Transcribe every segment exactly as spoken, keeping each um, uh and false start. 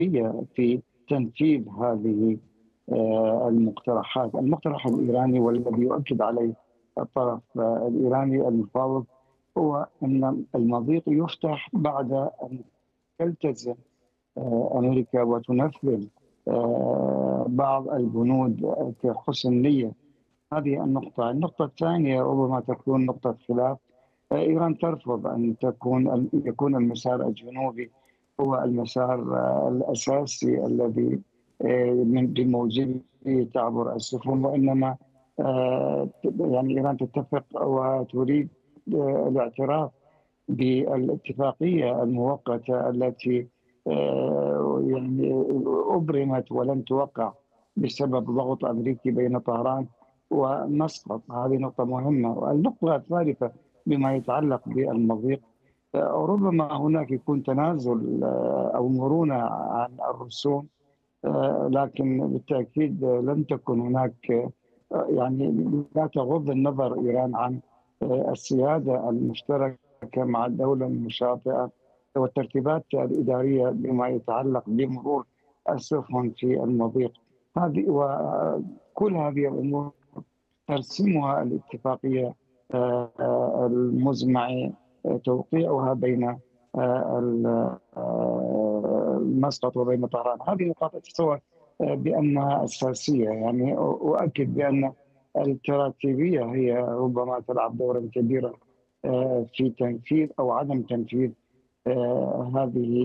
في تنفيذ هذه آه، المقترحات. المقترح الإيراني والذي يؤكد عليه الطرف آه، الإيراني المفاوض هو أن المضيق يفتح بعد أن تلتزم آه، أمريكا وتنفذ آه، بعض البنود كحسن نية. هذه النقطة. النقطة الثانية ربما تكون نقطة خلاف. آه، إيران ترفض أن تكون يكون المسار الجنوبي هو المسار آه، الأساسي الذي آه، من بموجبه تعبر السفن، وإنما آه، يعني إيران تتفق وتريد آه، الاعتراف بالاتفاقية المؤقتة التي آه، يعني أبرمت ولن توقع بسبب ضغط أمريكي بين طهران ومسقط. هذه نقطة مهمة. النقطة الثالثة بما يتعلق بالمضيق، آه، ربما هناك يكون تنازل آه، أو مرونة عن الرسوم، آه، لكن بالتأكيد لن تكن هناك آه، يعني لا تغض النظر إيران عن آه، السيادة المشتركة مع الدولة المشاطئة والترتيبات الإدارية بما يتعلق بمرور السفن في المضيق. هذه وكل هذه الأمور ترسمها الاتفاقية آه، آه، المزمع توقيعها بين آه، آه، مسقط وبين طهران. هذه نقاط أتصور آه، بأنها أساسية. يعني أؤكد بأن التراتيبية هي ربما تلعب دورا كبيرا آه، في تنفيذ أو عدم تنفيذ آه، هذه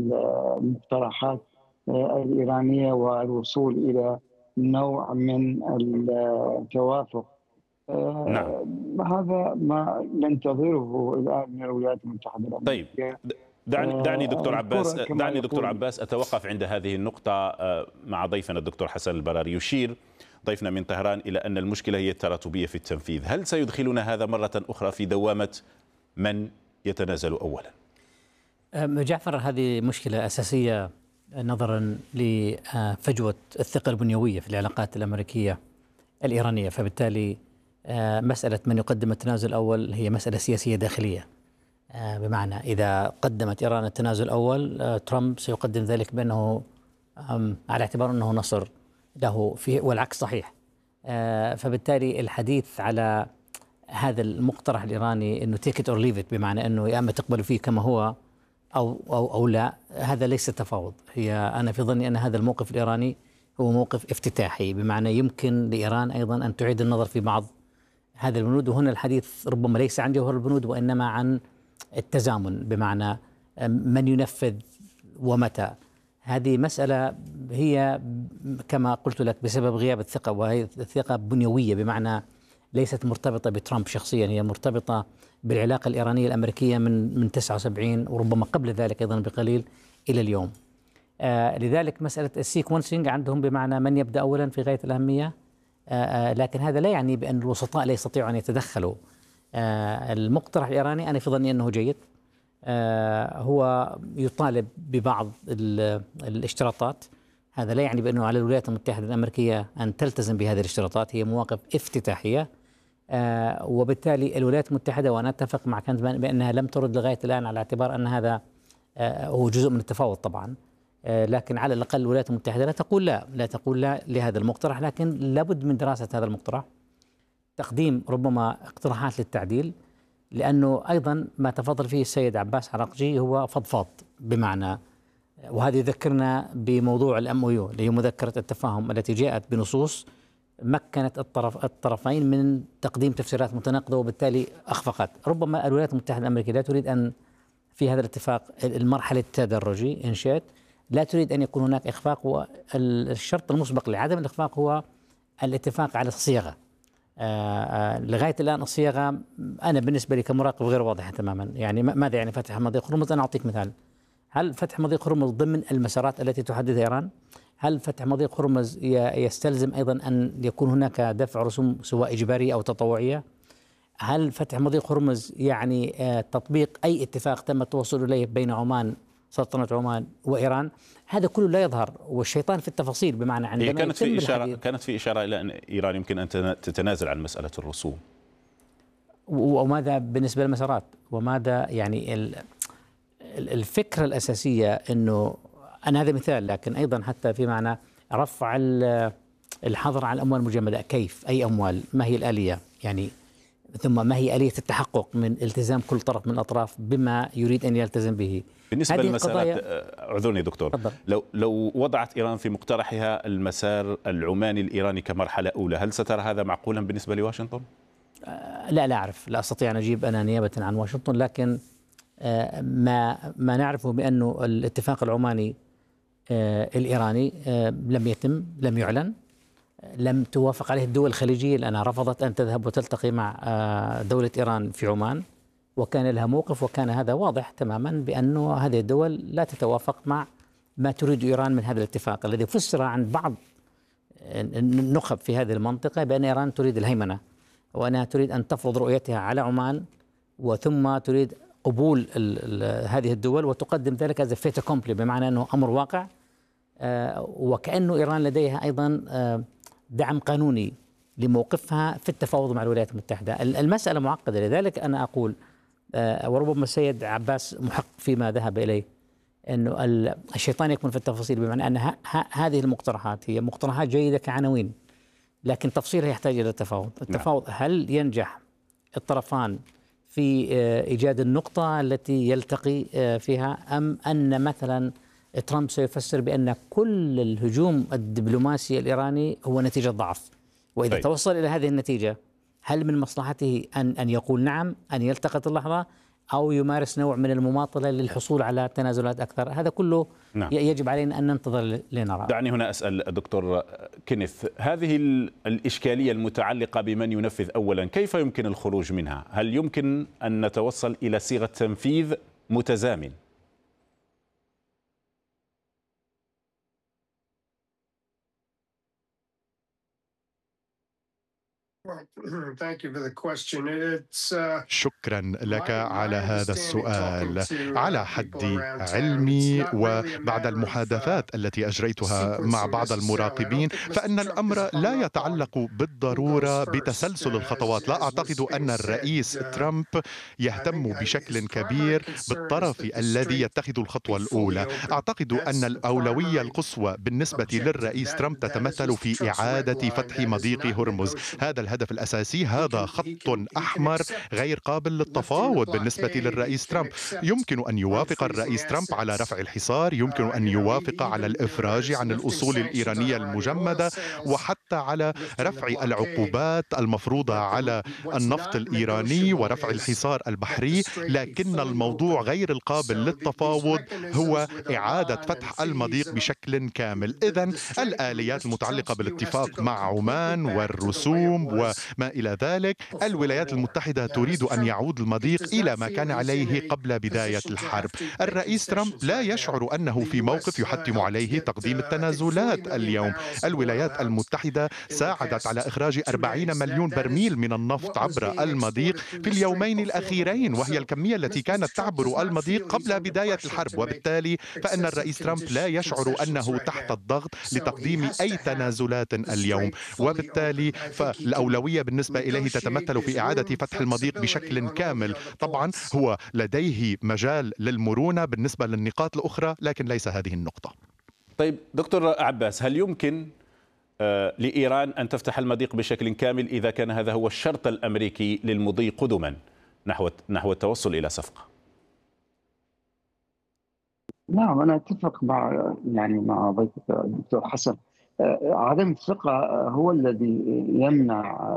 المقترحات آه، الإيرانية والوصول إلى نوع من التوافق. نعم. آه، هذا ما ننتظره الآن من الولايات المتحدة طيب، الأمريكية. دعني دعني آه، دكتور عباس الكرة كما دعني دكتور يقول. عباس أتوقف عند هذه النقطة آه، مع ضيفنا الدكتور حسن البراري. يشير ضيفنا من طهران إلى أن المشكلة هي التراتبية في التنفيذ. هل سيدخلنا هذا مرة أخرى في دوامة من يتنازل أولا؟ جعفر، هذه مشكلة أساسية نظرا لفجوة الثقة البنيوية في العلاقات الأمريكية الإيرانية، فبالتالي مسألة من يقدم التنازل الأول هي مسألة سياسية داخلية. بمعنى إذا قدمت إيران التنازل الأول، ترامب سيقدم ذلك بأنه على اعتبار أنه نصر له فيه، والعكس صحيح. فبالتالي الحديث على هذا المقترح الإيراني أنه take it or leave it، بمعنى أنه يا أما تقبلوا فيه كما هو أو, أو, أو لا، هذا ليس تفاوض. هي أنا في ظني أن هذا الموقف الإيراني هو موقف افتتاحي، بمعنى يمكن لإيران أيضا أن تعيد النظر في بعض هذا البنود. وهنا الحديث ربما ليس عن جوهر البنود وإنما عن التزامن، بمعنى من ينفذ ومتى. هذه مسألة هي كما قلت لك بسبب غياب الثقة، وهي الثقة بنيوية، بمعنى ليست مرتبطة بترامب شخصيا، هي مرتبطة بالعلاقة الإيرانية الأمريكية من من تسعة وسبعين وربما قبل ذلك أيضا بقليل إلى اليوم. آه لذلك مسألة السيكونسينج عندهم بمعنى من يبدأ أولا في غاية الأهمية. آه آه لكن هذا لا يعني بأن الوسطاء لا يستطيعوا أن يتدخلوا. آه المقترح الإيراني أنا في ظني أنه جيد. آه هو يطالب ببعض الاشتراطات. هذا لا يعني بأنه على الولايات المتحدة الأمريكية أن تلتزم بهذه الاشتراطات، هي مواقف افتتاحية. آه وبالتالي الولايات المتحدة، وأنا أتفق مع كنزمان بأنها لم ترد لغاية الآن، على اعتبار أن هذا آه هو جزء من التفاوض طبعا. آه لكن على الأقل الولايات المتحدة لا تقول لا لا تقول لا لهذا المقترح، لكن لابد من دراسة هذا المقترح، تقديم ربما اقتراحات للتعديل، لأنه أيضا ما تفضل فيه السيد عباس عراقجي هو فضفاض، بمعنى وهذا يذكرنا بموضوع الام او يو اللي هي مذكرة التفاهم التي جاءت بنصوص مكنت الطرف الطرفين من تقديم تفسيرات متناقضة، وبالتالي أخفقت. ربما الولايات المتحدة الأمريكية لا تريد أن في هذا الاتفاق المرحلة التدرجي إن شئت، لا تريد أن يكون هناك إخفاق، والشرط المسبق لعدم الإخفاق هو الاتفاق على الصياغة. آآ آآ لغاية الآن الصياغة أنا بالنسبة لي كمراقب غير واضحة تماما. يعني ماذا يعني فتح مضيق هرمز؟ أنا أعطيك مثال. هل فتح مضيق هرمز ضمن المسارات التي تحددها إيران؟ هل فتح مضيق هرمز يستلزم أيضا أن يكون هناك دفع رسوم سواء إجبارية أو تطوعية؟ هل فتح مضيق هرمز يعني تطبيق أي اتفاق تم التوصل إليه بين عمان، سلطنة عمان وإيران؟ هذا كله لا يظهر، والشيطان في التفاصيل. بمعنى عندما كانت في إشارة الحديث كانت في إشارة إلى أن إيران يمكن أن تتنازل عن مسألة الرسوم. وماذا بالنسبة للمسارات؟ وماذا يعني الفكرة الأساسية أنه أنا هذا مثال، لكن أيضا حتى في معنى رفع الحظر على الأموال المجمدة. كيف؟ أي أموال؟ ما هي الآلية؟ يعني ثم ما هي آلية التحقق من التزام كل طرف من الأطراف بما يريد أن يلتزم به؟ بالنسبة للمسارات، قضايا... اعذرني دكتور، فضل. لو لو وضعت إيران في مقترحها المسار العماني الإيراني كمرحلة أولى، هل سترى هذا معقولا بالنسبة لواشنطن؟ لا لا أعرف، لا أستطيع أن أجيب أنا نيابة عن واشنطن، لكن ما ما نعرفه بأنه الاتفاق العماني الإيراني لم يتم، لم يعلن، لم توافق عليه الدول الخليجية لأنها رفضت أن تذهب وتلتقي مع دولة إيران في عمان، وكان لها موقف، وكان هذا واضح تماما بأنه هذه الدول لا تتوافق مع ما تريد إيران من هذا الاتفاق الذي فسر عن بعض النخب في هذه المنطقة بأن إيران تريد الهيمنة، وأنها تريد أن تفرض رؤيتها على عمان، وثم تريد قبول ال ال هذه الدول وتقدم ذلك as a fait accompli، بمعنى أنه أمر واقع. آه وكأنه إيران لديها أيضا آه دعم قانوني لموقفها في التفاوض مع الولايات المتحدة. المسألة معقدة، لذلك أنا أقول آه وربما السيد عباس محق فيما ذهب إليه، أنه الشيطان يكمن في التفاصيل، بمعنى أن هذه المقترحات هي مقترحات جيدة كعناوين، لكن تفصيلها يحتاج إلى التفاوض. التفاوض هل ينجح الطرفان في إيجاد النقطة التي يلتقي فيها، أم أن مثلا ترامب سيفسر بأن كل الهجوم الدبلوماسي الإيراني هو نتيجة ضعف؟ وإذا طيب. توصل إلى هذه النتيجة، هل من مصلحته أن أن يقول نعم، أن يلتقط اللحظة، أو يمارس نوع من المماطلة للحصول على تنازلات أكثر؟ هذا كله نعم. يجب علينا أن ننتظر لنرى. دعني هنا أسأل دكتور كينيث، هذه الإشكالية المتعلقة بمن ينفذ أولا، كيف يمكن الخروج منها؟ هل يمكن أن نتوصل إلى صيغة تنفيذ متزامن؟ شكرا لك على هذا السؤال. على حد علمي وبعد المحادثات التي أجريتها مع بعض المراقبين، فإن الأمر لا يتعلق بالضرورة بتسلسل الخطوات. لا أعتقد أن الرئيس ترامب يهتم بشكل كبير بالطرف الذي يتخذ الخطوة الأولى. أعتقد أن الأولوية القصوى بالنسبة للرئيس ترامب تتمثل في إعادة فتح مضيق هرمز. هذا الهدف الأساسي، هذا خط أحمر غير قابل للتفاوض بالنسبة للرئيس ترامب. يمكن أن يوافق الرئيس ترامب على رفع الحصار، يمكن أن يوافق على الإفراج عن الأصول الإيرانية المجمدة، وحتى على رفع العقوبات المفروضة على النفط الإيراني ورفع الحصار البحري. لكن الموضوع غير القابل للتفاوض هو إعادة فتح المضيق بشكل كامل. إذن الآليات المتعلقة بالاتفاق مع عمان والرسوم وما إلى ذلك، الولايات المتحدة تريد أن يعود المضيق إلى ما كان عليه قبل بداية الحرب. الرئيس ترامب لا يشعر أنه في موقف يحتم عليه تقديم التنازلات اليوم. الولايات المتحدة ساعدت على إخراج أربعين مليون برميل من النفط عبر المضيق في اليومين الأخيرين، وهي الكمية التي كانت تعبر المضيق قبل بداية الحرب. وبالتالي فإن الرئيس ترامب لا يشعر أنه تحت الضغط لتقديم أي تنازلات اليوم، وبالتالي فالأولوية بالنسبة إليه تتمثل في إعادة فتح المضيق بشكل كامل. طبعا هو لديه مجال للمرونة بالنسبة للنقاط الأخرى، لكن ليس هذه النقطة. طيب دكتور عباس، هل يمكن لإيران أن تفتح المضيق بشكل كامل إذا كان هذا هو الشرط الأمريكي للمضي قدما نحو نحو التوصل إلى صفقة؟ نعم، أنا أتفق مع يعني مع ضيفك الدكتور حسن. عدم الثقة هو الذي يمنع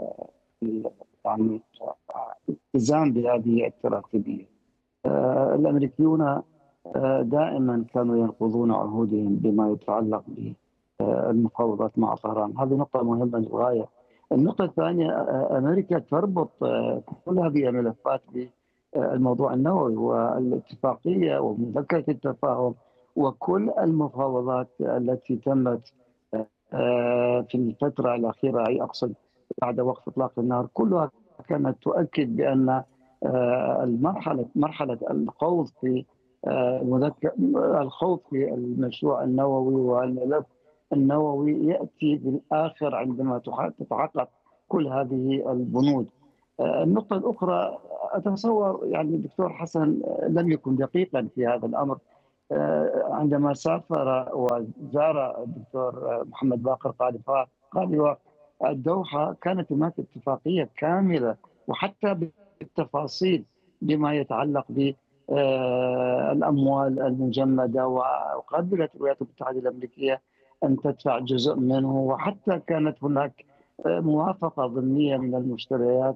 يعني الالتزام بهذه التراكيبية. الأمريكيون دائما كانوا ينقضون عهودهم بما يتعلق بالمفاوضات مع طهران. هذه نقطة مهمة للغاية. النقطة الثانية، أمريكا تربط كل هذه الملفات بالموضوع النووي والاتفاقية ومذكرة التفاهم وكل المفاوضات التي تمت في الفترة الأخيرة، أي أقصد بعد وقف إطلاق النار، كلها كانت تؤكد بأن المرحلة مرحلة الخوض في المذكر الخوض في المشروع النووي والملف النووي يأتي بالآخر عندما تتحقق كل هذه البنود. النقطة الأخرى، أتصور يعني الدكتور حسن لم يكن دقيقا في هذا الأمر، عندما سافر وزار الدكتور محمد باقر قالوا الدوحة كانت هناك اتفاقية كاملة وحتى بالتفاصيل بما يتعلق بالأموال المجمدة، وقبلت الولايات المتحدة الأمريكية أن تدفع جزء منه، وحتى كانت هناك موافقة ضمنية من المشتريات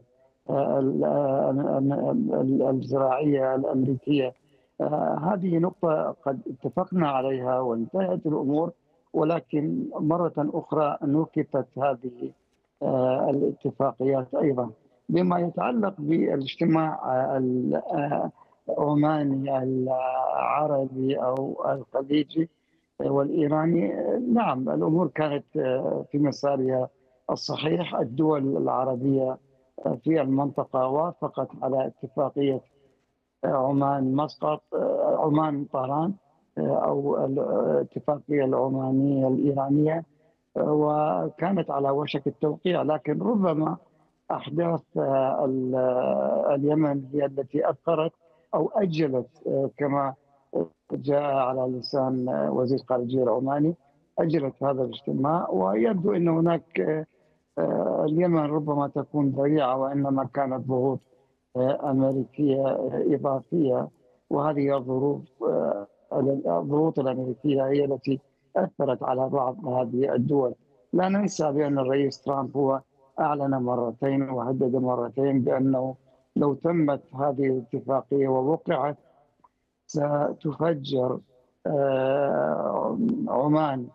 الزراعية الأمريكية. هذه نقطة قد اتفقنا عليها وانتهت الأمور، ولكن مرة أخرى نكتت هذه الاتفاقيات أيضا. بما يتعلق بالاجتماع العماني العربي أو الخليجي والإيراني، نعم الأمور كانت في مسارها الصحيح. الدول العربية في المنطقة وافقت على اتفاقية عمان مسقط عمان طهران أو الاتفاقية العمانية الإيرانية، وكانت على وشك التوقيع، لكن ربما أحداث اليمن هي التي أثرت أو أجلت، كما جاء على لسان وزير الخارجية العماني، أجلت هذا الاجتماع. ويبدو أن هناك اليمن ربما تكون ذريعة، وإنما كانت ضغوط أمريكية إضافية، وهذه الظروف الضغوط الأمريكية هي التي أثرت على بعض هذه الدول. لا ننسى بأن الرئيس ترامب هو أعلن مرتين وهدد مرتين بأنه لو تمت هذه الاتفاقية ووقعت ستفجر عمان،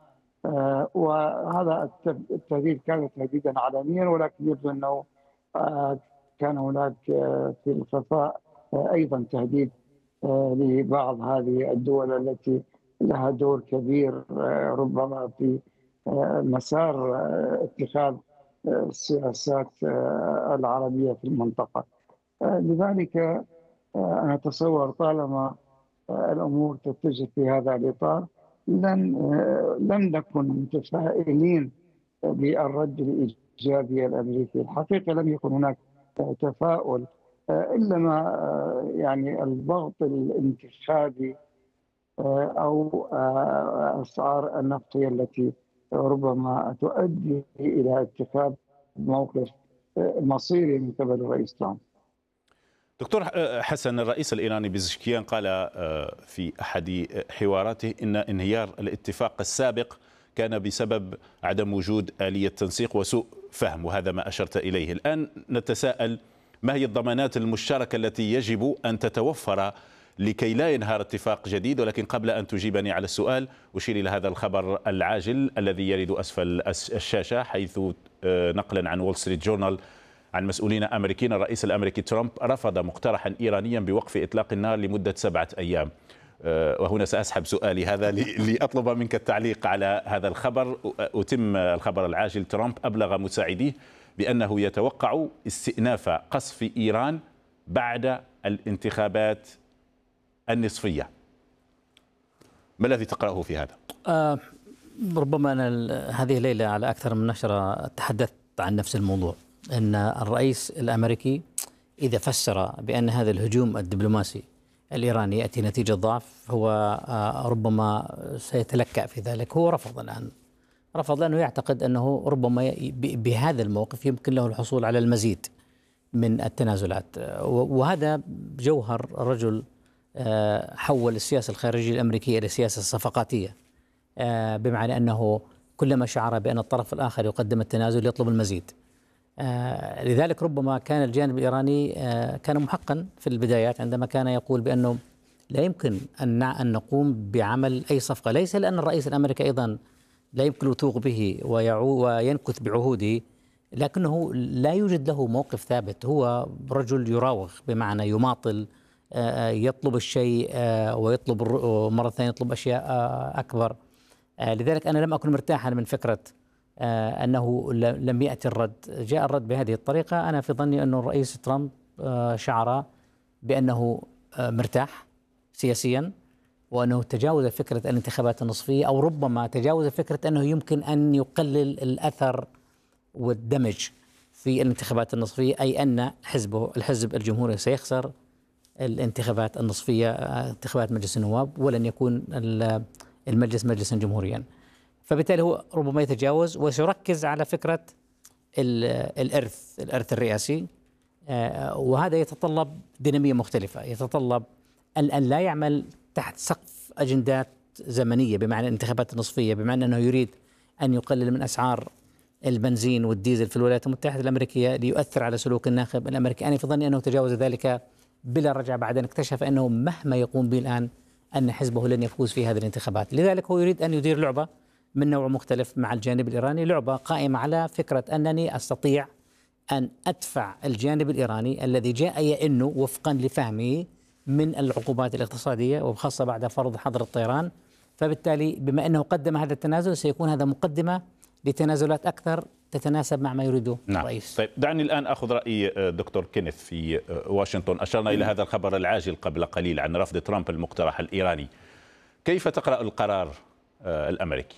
وهذا التهديد كان تهديدا علنيا، ولكن يبدو أنه كان هناك في الخفاء أيضا تهديد لبعض هذه الدول التي لها دور كبير ربما في مسار اتخاذ السياسات العربية في المنطقة. لذلك أنا أتصور طالما الأمور تتجه في هذا الإطار لن لم نكن متفائلين بالرد الإيجابي الأمريكي. الحقيقة لم يكن هناك تفاؤل، إنما يعني الضغط الانتخابي أو أسعار النفط التي ربما تؤدي إلى اتخاذ موقف مصيري من قبل الرئيس ترامب. دكتور حسن، الرئيس الإيراني بيزشكيان قال في أحد حواراته إن انهيار الاتفاق السابق كان بسبب عدم وجود آلية تنسيق وسوء فهم، وهذا ما أشرت إليه. الآن نتساءل ما هي الضمانات المشتركة التي يجب أن تتوفر لكي لا ينهار اتفاق جديد؟ ولكن قبل أن تجيبني على السؤال أشير إلى هذا الخبر العاجل الذي يرد أسفل الشاشة، حيث نقلا عن وول ستريت جورنال عن مسؤولين أمريكيين الرئيس الأمريكي ترامب رفض مقترحا إيرانيا بوقف إطلاق النار لمدة سبعة أيام. وهنا سأسحب سؤالي هذا لأطلب منك التعليق على هذا الخبر. أتم الخبر العاجل: ترامب أبلغ مساعديه بأنه يتوقع استئناف قصف إيران بعد الانتخابات النصفية. ما الذي تقرأه في هذا؟ آه ربما أنا هذه الليلة على أكثر من نشرة تحدثت عن نفس الموضوع، أن الرئيس الأمريكي إذا فسر بأن هذا الهجوم الدبلوماسي الإيراني يأتي نتيجة ضعف، هو آه ربما سيتلكأ في ذلك. هو رفض الآن، رفض لأنه يعتقد أنه ربما بهذا الموقف يمكن له الحصول على المزيد من التنازلات، وهذا جوهر رجل حول السياسة الخارجية الأمريكية إلى سياسة صفقاتية، بمعنى أنه كلما شعر بأن الطرف الآخر يقدم التنازل يطلب المزيد. لذلك ربما كان الجانب الإيراني كان محقا في البدايات عندما كان يقول بأنه لا يمكن أن نقوم بعمل أي صفقة، ليس لأن الرئيس الأمريكي أيضا لا يمكن الوثوق به وينكث بعهوده، لكنه لا يوجد له موقف ثابت. هو رجل يراوغ، بمعنى يماطل، يطلب الشيء ويطلب مرة ثانية يطلب أشياء أكبر. لذلك أنا لم أكن مرتاحا من فكرة أنه لم يأتي الرد. جاء الرد بهذه الطريقة. أنا في ظني أن الرئيس ترامب شعر بأنه مرتاح سياسيا، وأنه تجاوز فكرة الانتخابات النصفية، أو ربما تجاوز فكرة أنه يمكن أن يقلل الأثر والدمج في الانتخابات النصفية، أي أن حزبه الحزب الجمهوري سيخسر الانتخابات النصفية انتخابات مجلس النواب، ولن يكون المجلس مجلسا جمهوريا. فبالتالي هو ربما يتجاوز وسيركز على فكرة الإرث الإرث الرئاسي، وهذا يتطلب دينامية مختلفة، يتطلب أن لا يعمل تحت سقف أجندات زمنية بمعنى الانتخابات النصفية، بمعنى أنه يريد أن يقلل من أسعار البنزين والديزل في الولايات المتحدة الأمريكية ليؤثر على سلوك الناخب الأمريكي. أنا في ظني أنه تجاوز ذلك بلا رجعة بعد أن اكتشف أنه مهما يقوم به الآن أن حزبه لن يفوز في هذه الانتخابات. لذلك هو يريد أن يدير لعبة من نوع مختلف مع الجانب الإيراني، لعبة قائمة على فكرة أنني أستطيع أن أدفع الجانب الإيراني الذي جاء يئن وفقا لفهمه من العقوبات الاقتصادية وخاصة بعد فرض حظر الطيران. فبالتالي بما أنه قدم هذا التنازل سيكون هذا مقدمة لتنازلات أكثر تتناسب مع ما يريده نعم. الرئيس. طيب دعني الآن أخذ رأي دكتور كينيث في واشنطن. أشرنا إلى هذا الخبر العاجل قبل قليل عن رفض ترامب المقترح الإيراني. كيف تقرأ القرار الأمريكي؟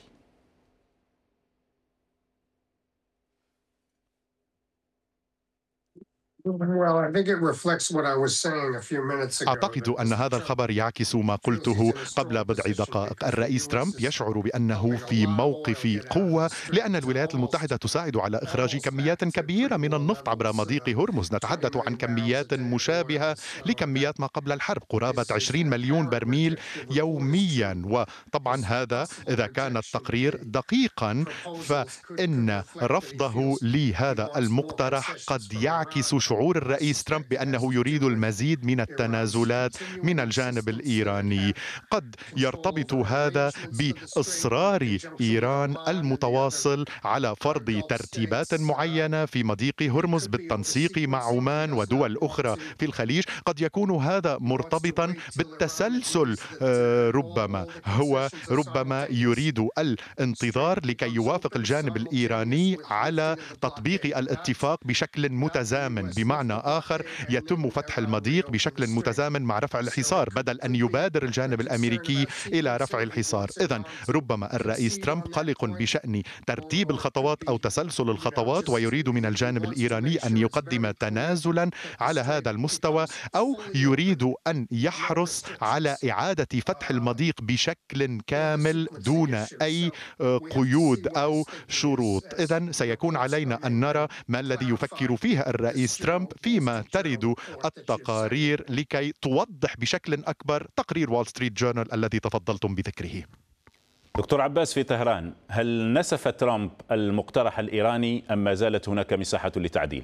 أعتقد أن هذا الخبر يعكس ما قلته قبل بضع دقائق. الرئيس ترامب يشعر بأنه في موقف قوة لأن الولايات المتحدة تساعد على إخراج كميات كبيرة من النفط عبر مضيق هرمز. نتحدث عن كميات مشابهة لكميات ما قبل الحرب، قرابة عشرين مليون برميل يوميا. وطبعا هذا إذا كان التقرير دقيقا فإن رفضه لهذا المقترح قد يعكس شعور الرئيس ترامب بأنه يريد المزيد من التنازلات من الجانب الإيراني. قد يرتبط هذا بإصرار إيران المتواصل على فرض ترتيبات معينة في مضيق هرمز بالتنسيق مع عمان ودول أخرى في الخليج. قد يكون هذا مرتبطا بالتسلسل، ربما هو ربما يريد الانتظار لكي يوافق الجانب الإيراني على تطبيق الاتفاق بشكل متزامن، بمعنى آخر يتم فتح المضيق بشكل متزامن مع رفع الحصار بدل أن يبادر الجانب الأمريكي إلى رفع الحصار. إذن ربما الرئيس ترامب قلق بشأن ترتيب الخطوات أو تسلسل الخطوات، ويريد من الجانب الإيراني أن يقدم تنازلا على هذا المستوى، أو يريد أن يحرص على إعادة فتح المضيق بشكل كامل دون أي قيود أو شروط. إذن سيكون علينا أن نرى ما الذي يفكر فيه الرئيس ترامب فيما ترد التقارير لكي توضح بشكل أكبر تقرير وول ستريت جورنال الذي تفضلتم بذكره. دكتور عباس في طهران، هل نسف ترامب المقترح الإيراني أم ما زالت هناك مساحة لتعديله؟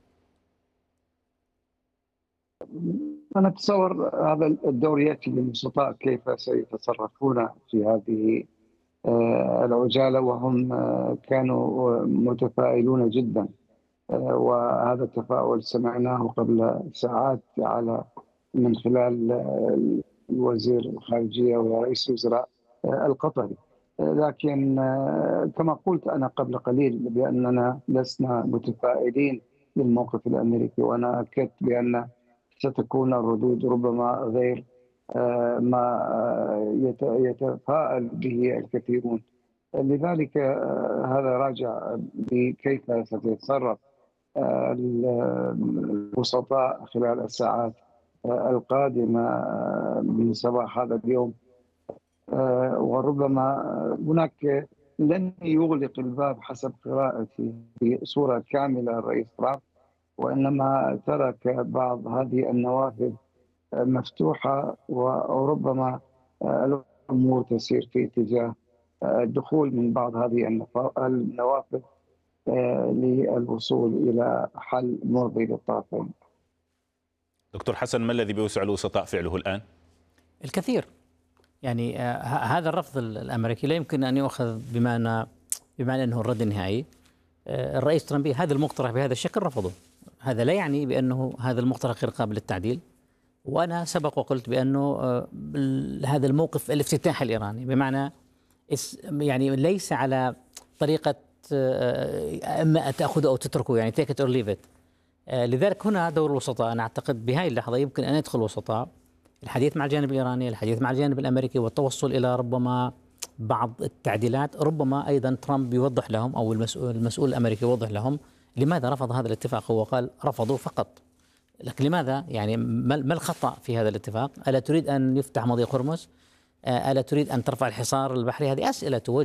أنا أتصور هذا الدور يأتي للوسطاء كيف سيتصرفون في هذه العجالة، وهم كانوا متفائلون جدا، وهذا التفاؤل سمعناه قبل ساعات على من خلال الوزير الخارجية ورئيس الوزراء القطري. لكن كما قلت أنا قبل قليل بأننا لسنا متفائلين بالموقف الأمريكي، وأنا أكدت بأن ستكون الردود ربما غير ما يتفائل به الكثيرون. لذلك هذا راجع بكيف سيتصرف الوسطاء خلال الساعات القادمة من صباح هذا اليوم، وربما هناك لن يغلق الباب حسب قراءتي بصورة كاملة الرئيس ترامب، وإنما ترك بعض هذه النوافذ مفتوحة، وربما الأمور تسير في اتجاه الدخول من بعض هذه النوافذ للوصول إلى حل مرضي للطرفين. دكتور حسن، ما الذي بيوسع الوسطاء فعله الآن؟ الكثير. يعني آه هذا الرفض الأمريكي لا يمكن أن يؤخذ بمعنى بمعنى أنه الرد النهائي. آه الرئيس ترامب هذا المقترح بهذا الشكل رفضه. هذا لا يعني بأنه هذا المقترح غير قابل للتعديل. وأنا سبق وقلت بأنه آه هذا الموقف الافتتاحي الإيراني بمعنى يعني ليس على طريقة آه أما تأخذه أو تتركه، يعني take it or leave it. آه لذلك هنا دور الوسطاء. أنا أعتقد بهذه اللحظة يمكن أن يدخل الوسطاء، الحديث مع الجانب الإيراني، الحديث مع الجانب الأمريكي، والتوصل إلى ربما بعض التعديلات. ربما أيضا ترامب يوضح لهم أو المسؤول, المسؤول الأمريكي يوضح لهم لماذا رفض هذا الاتفاق. هو قال رفضوا فقط، لكن لماذا؟ يعني ما الخطأ في هذا الاتفاق؟ ألا تريد أن يفتح مضيق هرمز؟ ألا تريد أن ترفع الحصار البحري؟ هذه أسئلة توجه